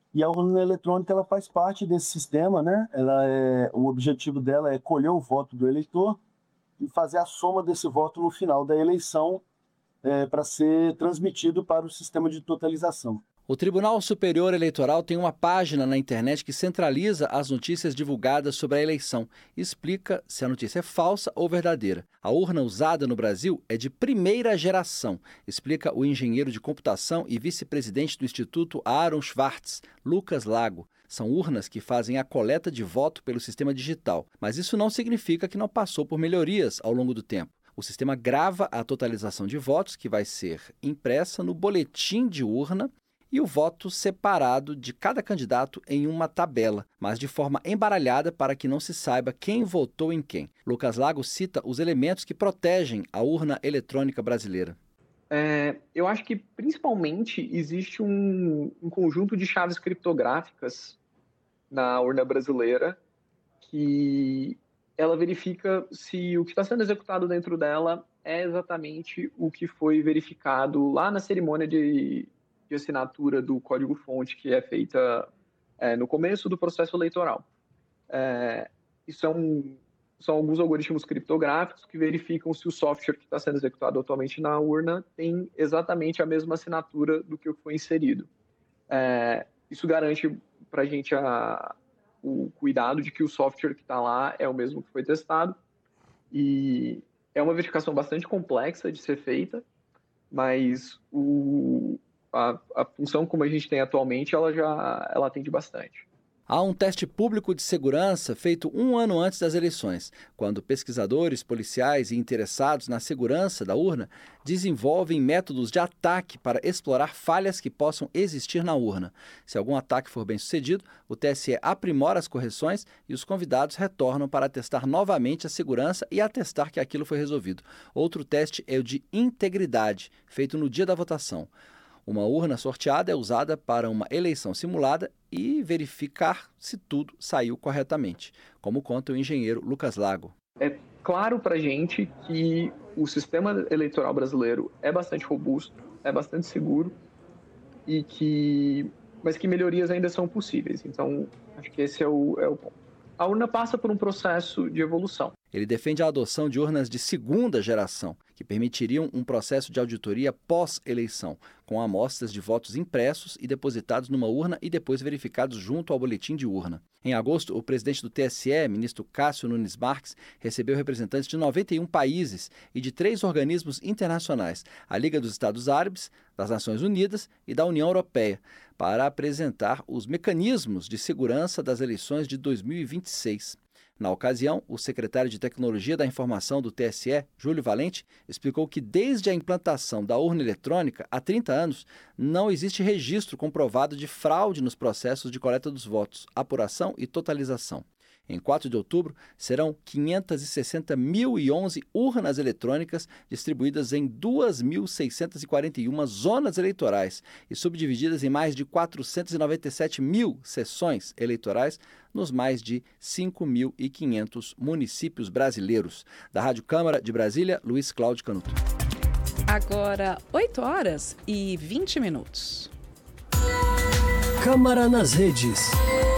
E a urna eletrônica ela faz parte desse sistema, né? O objetivo dela é colher o voto do eleitor e fazer a soma desse voto no final da eleição para ser transmitido para o sistema de totalização. O Tribunal Superior Eleitoral tem uma página na internet que centraliza as notícias divulgadas sobre a eleição e explica se a notícia é falsa ou verdadeira. A urna usada no Brasil é de primeira geração, explica o engenheiro de computação e vice-presidente do Instituto Aaron Swartz, Lucas Lago. São urnas que fazem a coleta de voto pelo sistema digital, mas isso não significa que não passou por melhorias ao longo do tempo. O sistema grava a totalização de votos, que vai ser impressa no boletim de urna, e o voto separado de cada candidato em uma tabela, mas de forma embaralhada para que não se saiba quem votou em quem. Lucas Lago cita os elementos que protegem a urna eletrônica brasileira. Eu acho que, principalmente, existe um conjunto de chaves criptográficas na urna brasileira que ela verifica se o que está sendo executado dentro dela é exatamente o que foi verificado lá na cerimônia de assinatura do código-fonte que é feita no começo do processo eleitoral. Isso são alguns algoritmos criptográficos que verificam se o software que está sendo executado atualmente na urna tem exatamente a mesma assinatura do que foi inserido. Isso garante para a gente o cuidado de que o software que está lá é o mesmo que foi testado. E é uma verificação bastante complexa de ser feita, mas a função como a gente tem atualmente, ela atende bastante. Há um teste público de segurança feito um ano antes das eleições, quando pesquisadores, policiais e interessados na segurança da urna desenvolvem métodos de ataque para explorar falhas que possam existir na urna. Se algum ataque for bem sucedido, o TSE aprimora as correções e os convidados retornam para testar novamente a segurança e atestar que aquilo foi resolvido. Outro teste é o de integridade, feito no dia da votação. Uma urna sorteada é usada para uma eleição simulada e verificar se tudo saiu corretamente, como conta o engenheiro Lucas Lago. É claro para a gente que o sistema eleitoral brasileiro é bastante robusto, é bastante seguro, mas que melhorias ainda são possíveis. Então, acho que esse é o ponto. A urna passa por um processo de evolução. Ele defende a adoção de urnas de segunda geração, que permitiriam um processo de auditoria pós-eleição, com amostras de votos impressos e depositados numa urna e depois verificados junto ao boletim de urna. Em agosto, o presidente do TSE, ministro Cássio Nunes Marques, recebeu representantes de 91 países e de 3 organismos internacionais, a Liga dos Estados Árabes, das Nações Unidas e da União Europeia, para apresentar os mecanismos de segurança das eleições de 2026. Na ocasião, o secretário de Tecnologia da Informação do TSE, Júlio Valente, explicou que desde a implantação da urna eletrônica, há 30 anos, não existe registro comprovado de fraude nos processos de coleta dos votos, apuração e totalização. Em 4 de outubro, serão 560.011 urnas eletrônicas distribuídas em 2.641 zonas eleitorais e subdivididas em mais de 497 mil sessões eleitorais nos mais de 5.500 municípios brasileiros. Da Rádio Câmara de Brasília, Luiz Cláudio Canuto. Agora, 8h20. Câmara nas redes.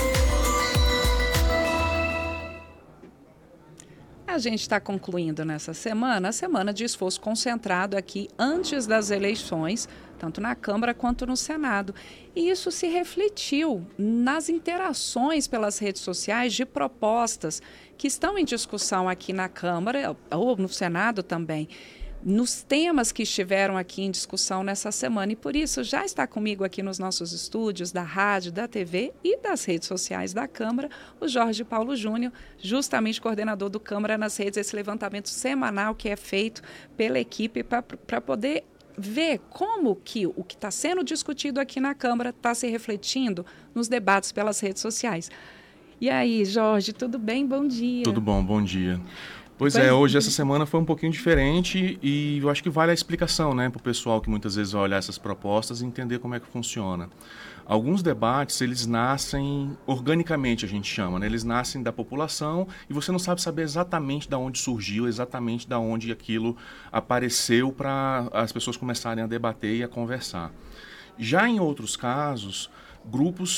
A gente está concluindo nessa semana a semana de esforço concentrado aqui antes das eleições, tanto na Câmara quanto no Senado. E isso se refletiu nas interações pelas redes sociais de propostas que estão em discussão aqui na Câmara ou no Senado também, nos temas que estiveram aqui em discussão nessa semana. E por isso já está comigo aqui nos nossos estúdios da rádio, da TV e das redes sociais da Câmara, o Jorge Paulo Júnior, justamente coordenador do Câmara nas redes, esse levantamento semanal que é feito pela equipe para poder ver como que o que está sendo discutido aqui na Câmara está se refletindo nos debates pelas redes sociais. E aí, Jorge, tudo bem? Bom dia. Tudo bom, bom dia. Pois é, hoje essa semana foi um pouquinho diferente e eu acho que vale a explicação, né, para o pessoal que muitas vezes vai olhar essas propostas e entender como é que funciona. Alguns debates, eles nascem organicamente, a gente chama, né? Eles nascem da população e você não saber exatamente de onde surgiu, exatamente de onde aquilo apareceu para as pessoas começarem a debater e a conversar. Já em outros casos, grupos